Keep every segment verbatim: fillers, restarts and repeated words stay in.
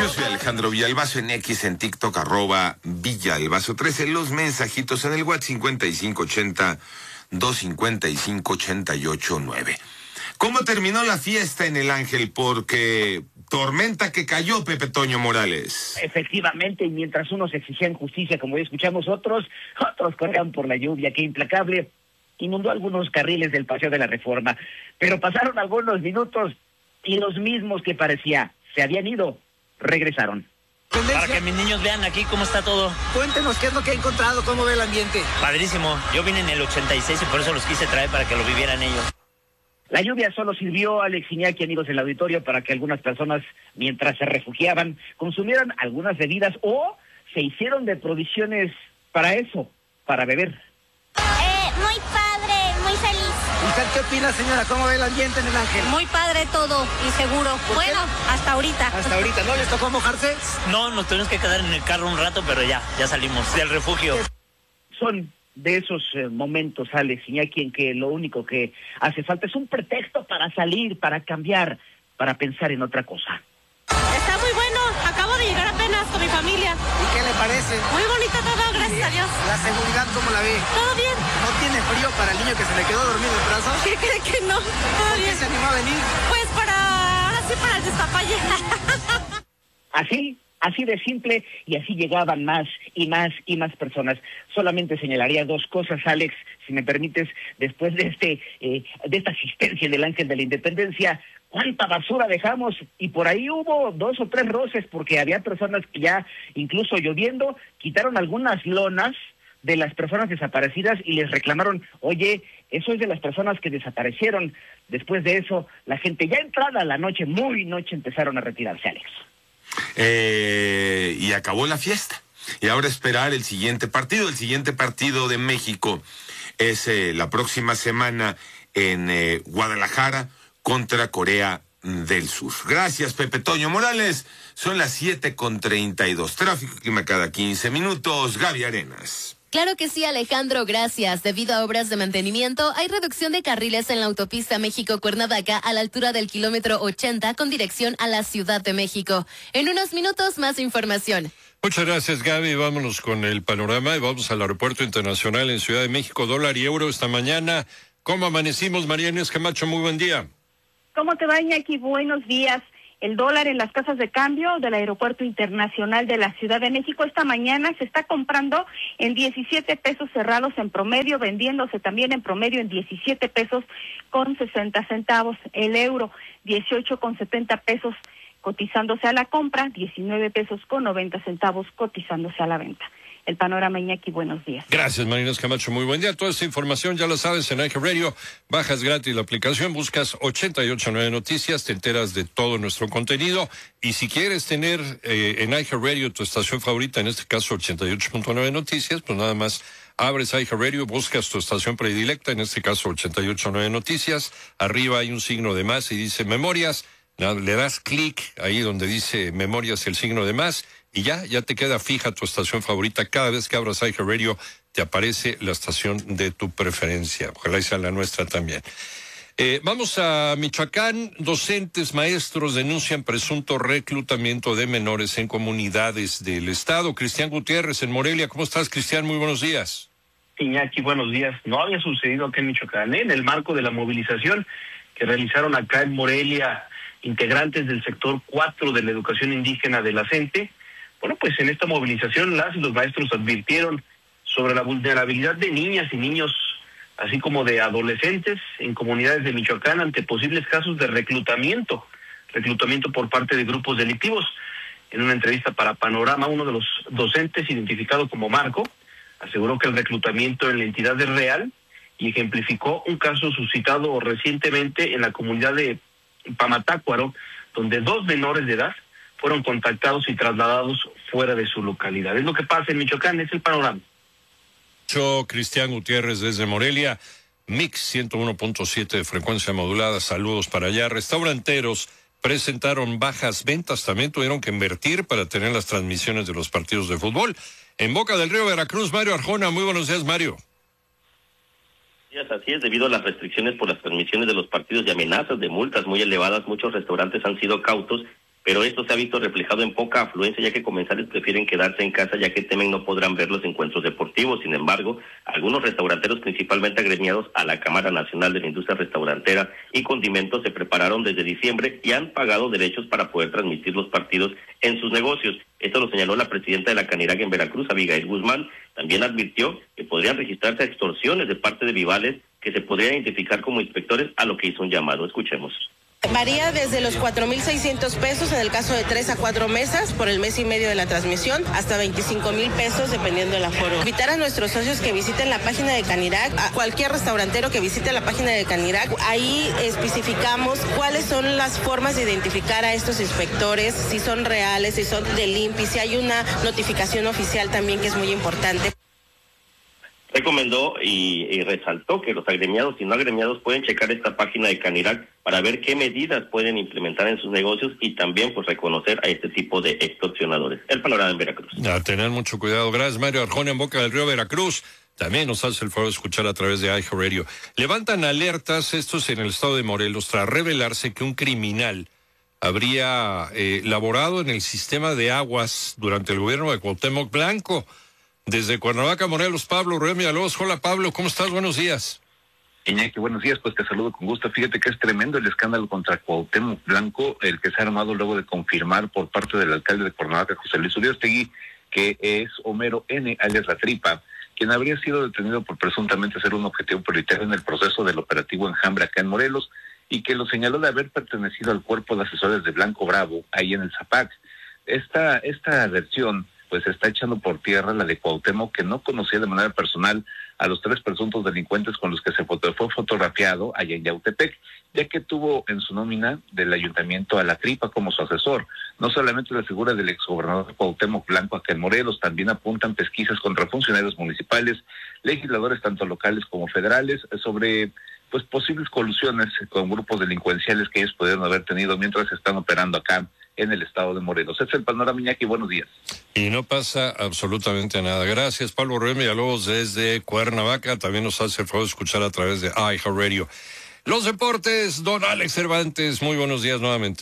Yo soy Alejandro Villalbazo en X, en TikTok, arroba Villalbazo trece. Los mensajitos en el WhatsApp cincuenta y cinco ochenta, doscientos cincuenta y cinco, ochenta y ocho nueve. ¿Cómo terminó la fiesta en el Ángel? Porque tormenta que cayó, Pepe Toño Morales. Efectivamente, y mientras unos exigían justicia, como ya escuchamos, otros, otros corrían por la lluvia, que implacable inundó algunos carriles del Paseo de la Reforma. Pero pasaron algunos minutos y los mismos que parecía se habían ido, regresaron. Para que mis niños vean aquí cómo está todo. Cuéntenos qué es lo que ha encontrado, cómo ve el ambiente. Padrísimo. Yo vine en el ochenta y seis y por eso los quise traer para que lo vivieran ellos. La lluvia solo sirvió, Alex Iñaki, amigos del auditorio, para que algunas personas, mientras se refugiaban, consumieran algunas bebidas o se hicieron de provisiones para eso, para beber. Eh, muy padre, muy feliz. ¿Usted qué opina, señora? ¿Cómo ve el ambiente en el Ángel? Muy padre todo y seguro. Bueno, hasta ahorita. Hasta ahorita, ¿no les tocó mojarse? No, nos tuvimos que quedar en el carro un rato, pero ya, ya salimos del refugio. Son de esos eh, momentos, Alex Iñaki, en que lo único que hace falta es un pretexto para salir, para cambiar, para pensar en otra cosa. Está muy bueno. Acabo de llegar apenas con mi familia. ¿Y qué le parece? Muy bonito todo, gracias a Dios. ¿La seguridad cómo la ve? ¿Todo bien? ¿No tiene frío para el niño que se le quedó dormido en brazos? ¿Qué cree que no? Todo ¿Por qué bien. se animó a venir? Pues para... ahora sí para el despapalle. Así, así de simple, y así llegaban más y más y más personas. Solamente señalaría dos cosas, Alex, si me permites, después de este eh, de esta asistencia del Ángel de la Independencia. ¿Cuánta basura dejamos? Y por ahí hubo dos o tres roces, porque había personas que ya, incluso lloviendo, quitaron algunas lonas de las personas desaparecidas y les reclamaron, oye, eso es de las personas que desaparecieron. Después de eso, la gente ya entrada la noche, muy noche, empezaron a retirarse, Alex. Eh, y acabó la fiesta. Y ahora esperar el siguiente partido. El siguiente partido de México es eh, la próxima semana en eh, Guadalajara contra Corea del Sur. Gracias, Pepe Toño Morales. Son las siete con treinta y dos. Tráfico y clima cada quince minutos. Gaby Arenas. Claro que sí, Alejandro, gracias. Debido a obras de mantenimiento, hay reducción de carriles en la autopista México-Cuernavaca a la altura del kilómetro ochenta con dirección a la Ciudad de México. En unos minutos, más información. Muchas gracias, Gaby. Vámonos con el panorama y vamos al Aeropuerto Internacional en Ciudad de México. Dólar y euro esta mañana. ¿Cómo amanecimos, María Inés Camacho? Muy buen día. ¿Cómo te va, Iñaki? Buenos días. El dólar en las casas de cambio del Aeropuerto Internacional de la Ciudad de México esta mañana se está comprando en diecisiete pesos cerrados en promedio, vendiéndose también en promedio en diecisiete pesos con sesenta centavos. El euro, dieciocho con setenta pesos cotizándose a la compra, diecinueve pesos con noventa centavos cotizándose a la venta. El panorama, Iñaki, buenos días. Gracias, María Inés Camacho, muy buen día. Toda esta información ya la sabes en iHeartRadio. Bajas gratis la aplicación, buscas ochenta y ocho punto nueve Noticias, te enteras de todo nuestro contenido. Y si quieres tener eh, en iHeartRadio tu estación favorita, en este caso ochenta y ocho punto nueve Noticias, pues nada más abres iHeartRadio, buscas tu estación predilecta, en este caso ochenta y ocho punto nueve Noticias. Arriba hay un signo de más y dice Memorias. Le das clic ahí donde dice Memorias, el signo de más. Y ya, ya te queda fija tu estación favorita. Cada vez que abras iHeartRadio te aparece la estación de tu preferencia. Ojalá y sea la nuestra también. Eh, vamos a Michoacán. Docentes, maestros denuncian presunto reclutamiento de menores en comunidades del estado. Cristian Gutiérrez en Morelia. ¿Cómo estás, Cristian? Muy buenos días. Iñaki, buenos días. No había sucedido acá en Michoacán, ¿eh? En el marco de la movilización que realizaron acá en Morelia integrantes del sector cuatro de la educación indígena de la CENTE. Bueno, pues en esta movilización las y los maestros advirtieron sobre la vulnerabilidad de niñas y niños, así como de adolescentes en comunidades de Michoacán ante posibles casos de reclutamiento, reclutamiento por parte de grupos delictivos. En una entrevista para Panorama, uno de los docentes, identificado como Marco, aseguró que el reclutamiento en la entidad es real y ejemplificó un caso suscitado recientemente en la comunidad de Pamatácuaro, donde dos menores de edad fueron contactados y trasladados fuera de su localidad. Es lo que pasa en Michoacán, es el panorama. Yo, Cristian Gutiérrez desde Morelia, Mix ciento uno punto siete de frecuencia modulada, saludos para allá. Restauranteros presentaron bajas ventas, también tuvieron que invertir para tener las transmisiones de los partidos de fútbol. En Boca del Río, Veracruz, Mario Arjona, muy buenos días, Mario. Así es, debido a las restricciones por las transmisiones de los partidos y amenazas de multas muy elevadas, muchos restaurantes han sido cautos, pero esto se ha visto reflejado en poca afluencia, ya que comensales prefieren quedarse en casa, ya que temen no podrán ver los encuentros deportivos. Sin embargo, algunos restauranteros, principalmente agremiados a la Cámara Nacional de la Industria Restaurantera y Condimentos, se prepararon desde diciembre y han pagado derechos para poder transmitir los partidos en sus negocios. Esto lo señaló la presidenta de la Canirac en Veracruz, Abigail Guzmán. También advirtió que podrían registrarse extorsiones de parte de Vivales que se podrían identificar como inspectores, a lo que hizo un llamado. Escuchemos. Varía desde los cuatro mil seiscientos pesos en el caso de tres a cuatro mesas por el mes y medio de la transmisión, hasta veinticinco mil pesos dependiendo del aforo. Invitar a nuestros socios que visiten la página de Canirac, a cualquier restaurantero que visite la página de Canirac. Ahí especificamos cuáles son las formas de identificar a estos inspectores, si son reales, si son del I N P I, si hay una notificación oficial también que es muy importante. Recomendó y, y resaltó que los agremiados y no agremiados pueden checar esta página de Canirac para ver qué medidas pueden implementar en sus negocios y también pues reconocer a este tipo de extorsionadores. El panorama en Veracruz. A tener mucho cuidado. Gracias, Mario Arjona, en Boca del Río, Veracruz. También nos hace el favor de escuchar a través de iHeartRadio. Levantan alertas estos en el estado de Morelos tras revelarse que un criminal habría eh, laborado en el sistema de aguas durante el gobierno de Cuauhtémoc Blanco. Desde Cuernavaca, Morelos, Pablo Rubén Villalobos. Hola, Pablo, ¿cómo estás? Buenos días. Iñaki, buenos días, pues te saludo con gusto. Fíjate que es tremendo el escándalo contra Cuauhtémoc Blanco, el que se ha armado luego de confirmar por parte del alcalde de Cuernavaca, José Luis Uriostegui, que es Homero N., alias La Tripa, quien habría sido detenido por presuntamente ser un objetivo prioritario en el proceso del operativo Enjambre acá en Morelos, y que lo señaló de haber pertenecido al cuerpo de asesores de Blanco Bravo, ahí en el Zapac. Esta, esta versión pues está echando por tierra la de Cuauhtémoc, que no conocía de manera personal a los tres presuntos delincuentes con los que se foto, fue fotografiado allá en Yautepec, ya que tuvo en su nómina del ayuntamiento a La Tripa como su asesor. No solamente la figura del exgobernador Cuauhtémoc Blanco acá en Morelos, también apuntan pesquisas contra funcionarios municipales, legisladores tanto locales como federales, sobre pues posibles colusiones con grupos delincuenciales que ellos pudieron haber tenido mientras están operando acá en el estado de Morelos. Ese es el panorama, Iñaki, buenos días. Y no pasa absolutamente nada. Gracias, Pablo Rubén Villalobos, desde Cuernavaca. También nos hace el favor de escuchar a través de iHeartRadio. Los deportes, don Alex Cervantes, muy buenos días nuevamente.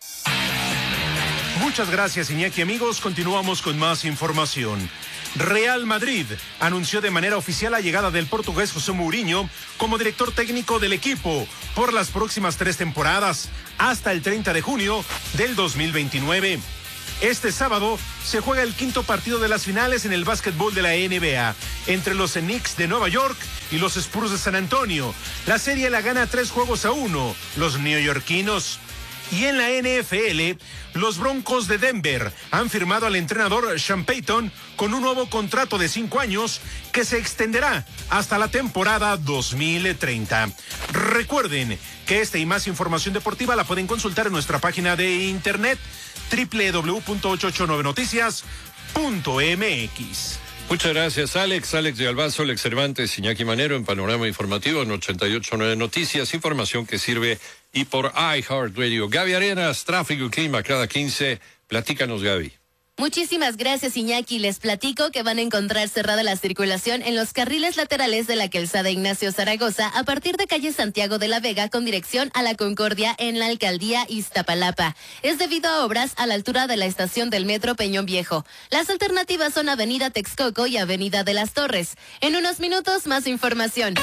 Muchas gracias, Iñaki. Amigos, continuamos con más información. Real Madrid anunció de manera oficial la llegada del portugués José Mourinho como director técnico del equipo por las próximas tres temporadas hasta el treinta de junio del dos mil veintinueve. Este sábado se juega el quinto partido de las finales en el básquetbol de la N B A entre los Knicks de Nueva York y los Spurs de San Antonio. La serie la gana tres juegos a uno los neoyorquinos. Y en la N F L, los Broncos de Denver han firmado al entrenador Sean Payton con un nuevo contrato de cinco años que se extenderá hasta la temporada dos mil treinta. Recuerden que esta y más información deportiva la pueden consultar en nuestra página de internet doble u doble u doble u punto ochocientos ochenta y nueve noticias punto m x. Muchas gracias, Alex. Alex de Albazo, Alex Cervantes, Iñaki Manero en Panorama Informativo en ochenta y ocho punto nueve Noticias. Información que sirve y por iHeartRadio. Gaby Arenas, tráfico y clima cada quince. Platícanos, Gaby. Muchísimas gracias, Iñaki. Les platico que van a encontrar cerrada la circulación en los carriles laterales de la calzada Ignacio Zaragoza a partir de calle Santiago de la Vega con dirección a la Concordia en la alcaldía Iztapalapa. Es debido a obras a la altura de la estación del metro Peñón Viejo. Las alternativas son Avenida Texcoco y Avenida de las Torres. En unos minutos, más información.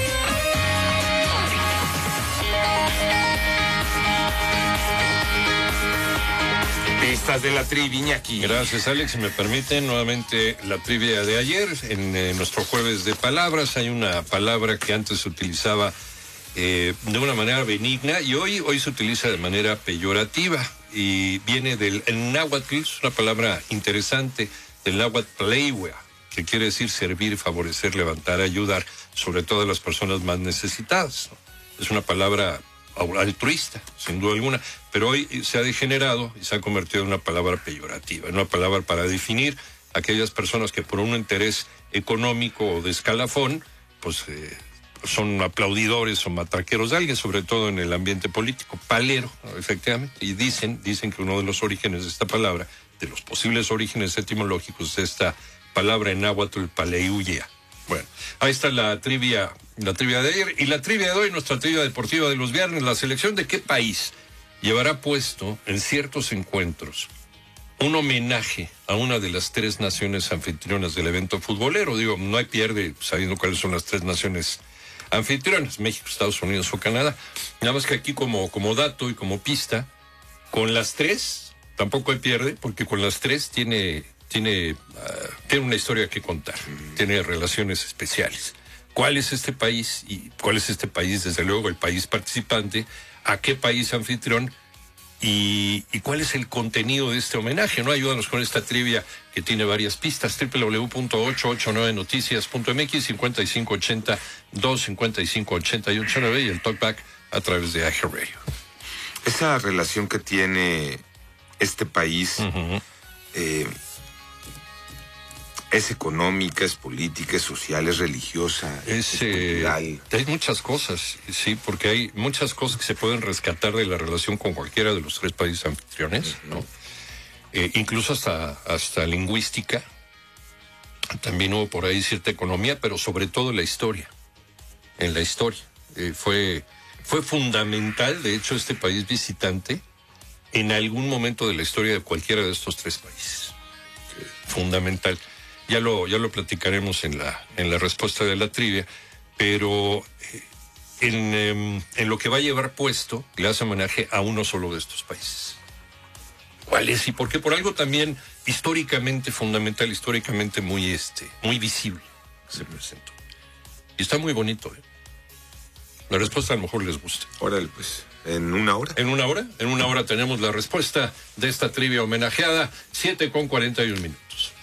Pistas de la trivia, Iñaki. Gracias, Alex. Si me permiten, nuevamente la trivia de ayer. En eh, nuestro jueves de palabras hay una palabra que antes se utilizaba eh, de una manera benigna y hoy, hoy se utiliza de manera peyorativa y viene del náhuatl, es una palabra interesante, del náhuatl pleiwa, que quiere decir servir, favorecer, levantar, ayudar, sobre todo a las personas más necesitadas. Es una palabra altruista, sin duda alguna, pero hoy se ha degenerado y se ha convertido en una palabra peyorativa, en una palabra para definir a aquellas personas que por un interés económico o de escalafón, pues eh, son aplaudidores o matraqueros de alguien, sobre todo en el ambiente político, palero, efectivamente, y dicen, dicen que uno de los orígenes de esta palabra, de los posibles orígenes etimológicos de esta palabra en náhuatl, paleuyea. Bueno, ahí está la trivia, la trivia de ayer y la trivia de hoy, nuestra trivia deportiva de los viernes. ¿La selección de qué país llevará puesto en ciertos encuentros un homenaje a una de las tres naciones anfitrionas del evento futbolero. Digo, no hay pierde sabiendo cuáles son las tres naciones anfitrionas, México, Estados Unidos o Canadá. Nada más que aquí como, como dato y como pista, con las tres tampoco hay pierde, porque con las tres tiene, tiene, uh, tiene una historia que contar, tiene relaciones especiales. ¿Cuál es este país? Y cuál es este país, desde luego, el país participante, a qué país anfitrión, y, y cuál es el contenido de este homenaje, ¿no? Ayúdanos con esta trivia que tiene varias pistas. doble u doble u doble u punto ochocientos ochenta y nueve noticias punto m x, cincuenta y cinco ochenta, dos cincuenta y cinco ochenta y ocho nueve, y el talkback a través de iHeartRadio. Esa relación que tiene este país uh-huh. eh, es económica, es política, es social, es religiosa, es, es cultural. Eh, hay muchas cosas, sí, porque hay muchas cosas que se pueden rescatar de la relación con cualquiera de los tres países anfitriones, uh-huh. ¿no? Eh, incluso hasta, hasta lingüística. También hubo por ahí cierta economía, pero sobre todo la historia. En la historia. Eh, fue, fue fundamental, de hecho, este país visitante en algún momento de la historia de cualquiera de estos tres países. Eh, fundamental. Ya lo, ya lo platicaremos en la, en la respuesta de la trivia, pero eh, en, eh, en lo que va a llevar puesto, le hace homenaje a uno solo de estos países. ¿Cuál es? Y por qué, por algo también históricamente fundamental, históricamente muy, este, muy visible se presentó. Y está muy bonito, ¿eh? La respuesta a lo mejor les gusta. Órale, pues, ¿en una hora? ¿En una hora? En una hora tenemos la respuesta de esta trivia homenajeada, siete con cuarenta y un minutos.